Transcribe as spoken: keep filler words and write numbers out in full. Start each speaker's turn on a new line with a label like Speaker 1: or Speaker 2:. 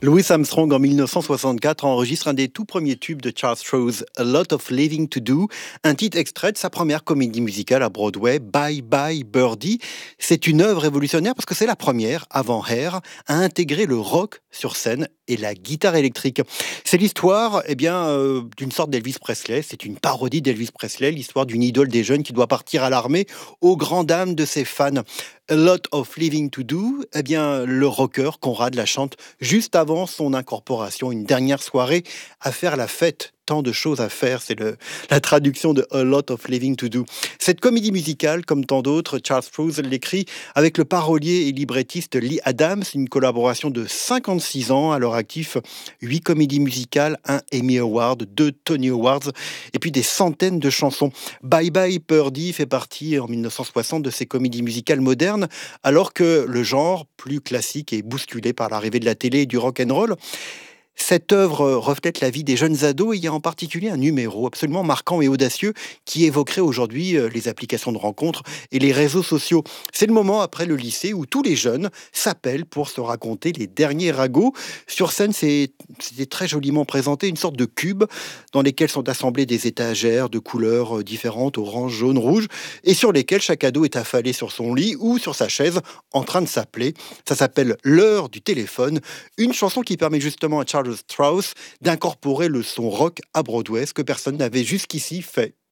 Speaker 1: Louis Armstrong, en mille neuf cent soixante-quatre, enregistre un des tout premiers tubes de Charles Strouse, A Lot of Living to Do, un titre extrait de sa première comédie musicale à Broadway, Bye Bye Birdie. C'est une œuvre révolutionnaire parce que c'est la première, avant Hair, à intégrer le rock sur scène et la guitare électrique. C'est l'histoire eh bien, euh, d'une sorte d'Elvis Presley, c'est une parodie d'Elvis Presley, l'histoire d'une idole des jeunes qui doit partir à l'armée aux grandes dames de ses fans. A Lot of Living to Do, eh bien, le rocker Conrad la chante juste avant son incorporation, une dernière soirée à faire la fête. Tant de choses à faire, c'est le, la traduction de A Lot of Living to Do. Cette comédie musicale, comme tant d'autres, Charles Strouse l'écrit avec le parolier et librettiste Lee Adams, une collaboration de cinquante-six ans, à leur actif, huit comédies musicales, un Emmy Award, deux Tony Awards, et puis des centaines de chansons. Bye Bye Birdie fait partie, en mille neuf cent soixante, de ces comédies musicales modernes, alors que le genre, plus classique, est bousculé par l'arrivée de la télé et du rock'n'roll. Cette œuvre reflète la vie des jeunes ados et il y a en particulier un numéro absolument marquant et audacieux qui évoquerait aujourd'hui euh, les applications de rencontres et les réseaux sociaux. C'est le moment après le lycée où tous les jeunes s'appellent pour se raconter les derniers ragots. Sur scène, c'est- c'était très joliment présenté, une sorte de cube dans lesquels sont assemblées des étagères de couleurs euh, différentes, orange, jaune, rouge, et sur lesquels chaque ado est affalé sur son lit ou sur sa chaise en train de s'appeler. Ça s'appelle L'heure du téléphone, une chanson qui permet justement à Charles Strauss d'incorporer le son rock à Broadway, ce que personne n'avait jusqu'ici fait.